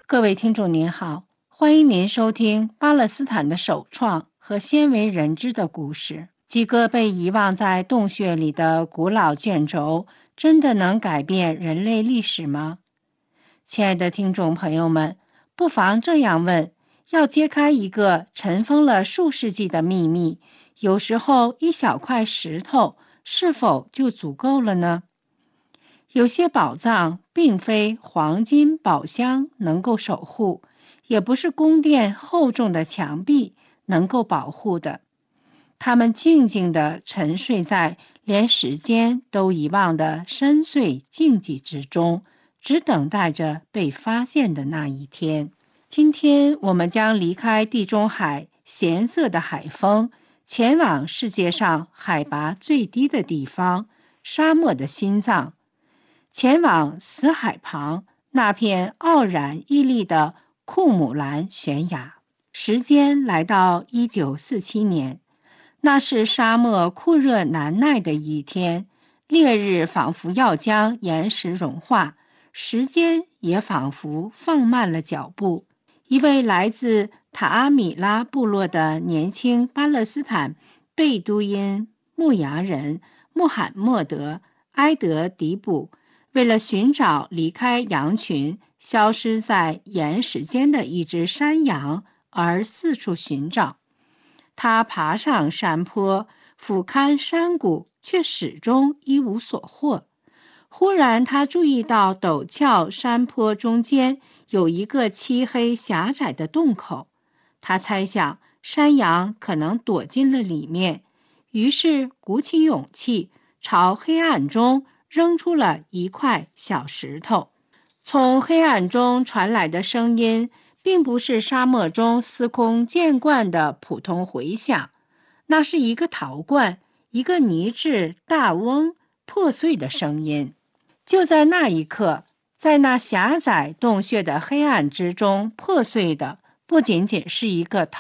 各位听众您好，欢迎您收听巴勒斯坦的首创和鲜为人知的故事。几个被遗忘在洞穴里的古老卷轴，真的能改变人类历史吗？亲爱的听众朋友们，不妨这样问：要揭开一个尘封了数世纪的秘密，有时候一小块石头是否就足够了呢？有些宝藏并非黄金宝箱能够守护，也不是宫殿厚重的墙壁能够保护的。它们静静地沉睡在连时间都遗忘的深邃静寂之中，只等待着被发现的那一天。今天我们将离开地中海咸涩的海风，前往世界上海拔最低的地方——沙漠的心脏。前往死海旁那片傲然屹立的库姆兰悬崖。时间来到1947年，那是沙漠酷热难耐的一天，烈日仿佛要将岩石融化，时间也仿佛放慢了脚步。一位来自塔阿米拉部落的年轻巴勒斯坦贝都因牧羊人穆罕默德·埃德迪卜，为了寻找离开羊群、消失在岩石间的一只山羊而四处寻找。他爬上山坡，俯瞰山谷，却始终一无所获。忽然，他注意到陡峭山坡中间有一个漆黑狭窄的洞口。他猜想山羊可能躲进了里面，于是鼓起勇气，朝黑暗中扔出了一块小石头。从黑暗中传来的声音并不是沙漠中司空见惯的普通回响，那是一个陶罐，一个泥质大瓮破碎的声音。就在那一刻，在那狭窄洞穴的黑暗之中，破碎的不仅仅是一个